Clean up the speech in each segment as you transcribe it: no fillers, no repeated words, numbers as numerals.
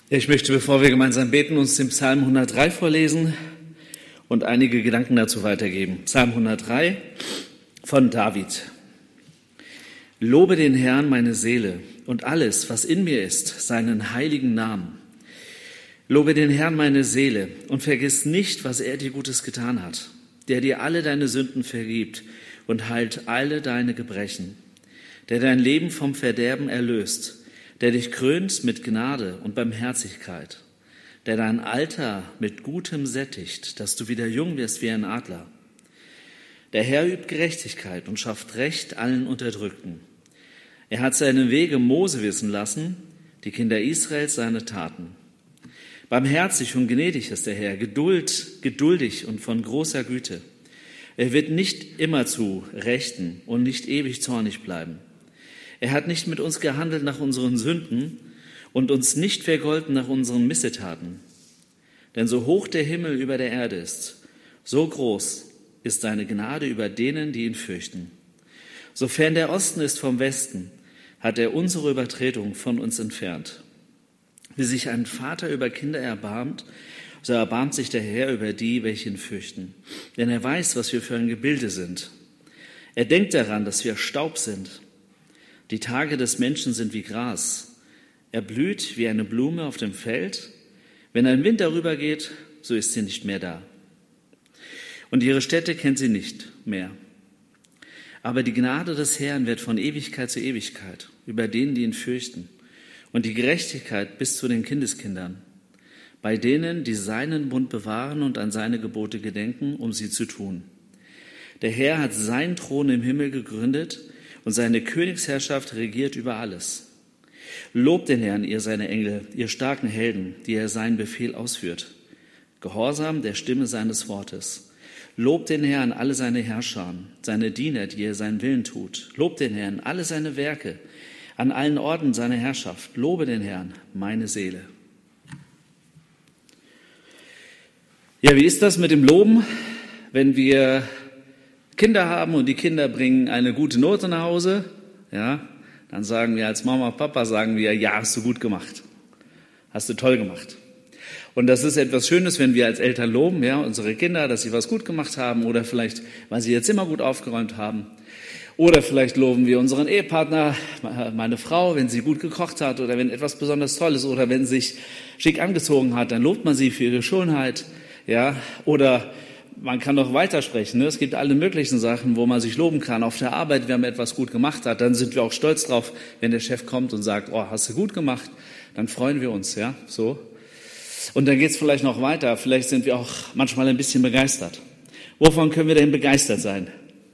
Ich möchte, bevor wir gemeinsam beten, uns den Psalm 103 vorlesen und einige Gedanken dazu weitergeben. Psalm 103 von David. Lobe den Herrn, meine Seele, und alles, was in mir ist, seinen heiligen Namen. Lobe den Herrn, meine Seele, und vergiss nicht, was er dir Gutes getan hat, der dir alle deine Sünden vergibt und heilt alle deine Gebrechen, der dein Leben vom Verderben erlöst, der dich krönt mit Gnade und Barmherzigkeit, der dein Alter mit Gutem sättigt, dass du wieder jung wirst wie ein Adler. Der Herr übt Gerechtigkeit und schafft Recht allen Unterdrückten. Er hat seine Wege Mose wissen lassen, die Kinder Israels seine Taten. Barmherzig und gnädig ist der Herr, geduldig und von großer Güte. Er wird nicht immerzu rechten und nicht ewig zornig bleiben. Er hat nicht mit uns gehandelt nach unseren Sünden und uns nicht vergolten nach unseren Missetaten. Denn so hoch der Himmel über der Erde ist, so groß ist seine Gnade über denen, die ihn fürchten. Sofern der Osten ist vom Westen, hat er unsere Übertretung von uns entfernt. Wie sich ein Vater über Kinder erbarmt, so erbarmt sich der Herr über die, welche ihn fürchten. Denn er weiß, was wir für ein Gebilde sind. Er denkt daran, dass wir Staub sind. Die Tage des Menschen sind wie Gras. Er blüht wie eine Blume auf dem Feld. Wenn ein Wind darüber geht, so ist sie nicht mehr da. Und ihre Stätte kennt sie nicht mehr. Aber die Gnade des Herrn wird von Ewigkeit zu Ewigkeit über denen, die ihn fürchten. Und die Gerechtigkeit bis zu den Kindeskindern. Bei denen, die seinen Bund bewahren und an seine Gebote gedenken, um sie zu tun. Der Herr hat seinen Thron im Himmel gegründet, und seine Königsherrschaft regiert über alles. Lobt den Herrn, ihr seine Engel, ihr starken Helden, die er seinen Befehl ausführt. Gehorsam der Stimme seines Wortes. Lobt den Herrn, alle seine Herrscher, seine Diener, die er seinen Willen tut. Lobt den Herrn, alle seine Werke, an allen Orten seiner Herrschaft. Lobe den Herrn, meine Seele. Ja, wie ist das mit dem Loben, wenn wir Kinder haben und die Kinder bringen eine gute Note nach Hause, ja, dann sagen wir als Mama und Papa, ja, hast du gut gemacht. Hast du toll gemacht. Und das ist etwas Schönes, wenn wir als Eltern loben, ja, unsere Kinder, dass sie was gut gemacht haben oder vielleicht, weil sie ihr Zimmer gut aufgeräumt haben. Oder vielleicht loben wir unseren Ehepartner, meine Frau, wenn sie gut gekocht hat oder wenn etwas besonders toll ist oder wenn sie sich schick angezogen hat, dann lobt man sie für ihre Schönheit, ja, oder man kann noch weitersprechen. Ne? Es gibt alle möglichen Sachen, wo man sich loben kann. Auf der Arbeit, wenn man etwas gut gemacht hat, dann sind wir auch stolz drauf, wenn der Chef kommt und sagt, oh, hast du gut gemacht, dann freuen wir uns, ja, so. Und dann geht's vielleicht noch weiter. Vielleicht sind wir auch manchmal ein bisschen begeistert. Wovon können wir denn begeistert sein?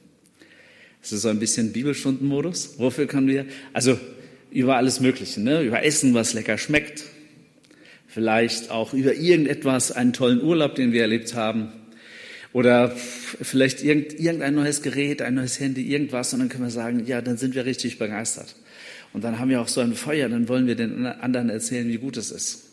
Das ist so ein bisschen Bibelstundenmodus. Wofür können wir? Also über alles Mögliche, ne? Über Essen, was lecker schmeckt. Vielleicht auch über irgendetwas, einen tollen Urlaub, den wir erlebt haben. Oder vielleicht irgendein neues Gerät, ein neues Handy, irgendwas. Und dann können wir sagen, ja, dann sind wir richtig begeistert. Und dann haben wir auch so ein Feuer, dann wollen wir den anderen erzählen, wie gut es ist.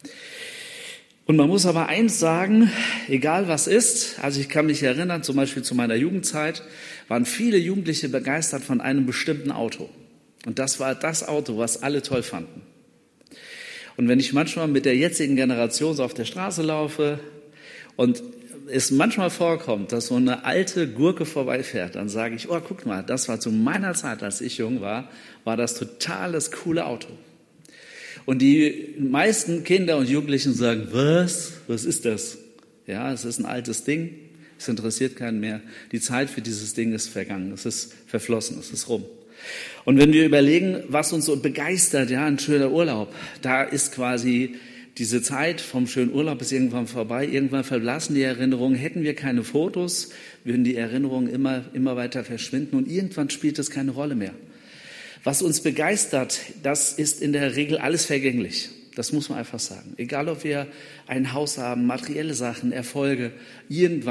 Und man muss aber eins sagen, egal was ist, also ich kann mich erinnern, zum Beispiel zu meiner Jugendzeit, waren viele Jugendliche begeistert von einem bestimmten Auto. Und das war das Auto, was alle toll fanden. Und wenn ich manchmal mit der jetzigen Generation so auf der Straße laufe und es manchmal vorkommt, dass so eine alte Gurke vorbeifährt, dann sage ich, oh, guck mal, das war zu meiner Zeit, als ich jung war das total das coole Auto. Und die meisten Kinder und Jugendlichen sagen, was ist das? Ja, es ist ein altes Ding, es interessiert keinen mehr. Die Zeit für dieses Ding ist vergangen, es ist verflossen, es ist rum. Und wenn wir überlegen, was uns so begeistert, ja, ein schöner Urlaub, da ist quasi diese Zeit vom schönen Urlaub ist irgendwann vorbei, irgendwann verblassen die Erinnerungen. Hätten wir keine Fotos, würden die Erinnerungen immer weiter verschwinden und irgendwann spielt es keine Rolle mehr. Was uns begeistert, das ist in der Regel alles vergänglich. Das muss man einfach sagen. Egal, ob wir ein Haus haben, materielle Sachen, Erfolge, irgendwann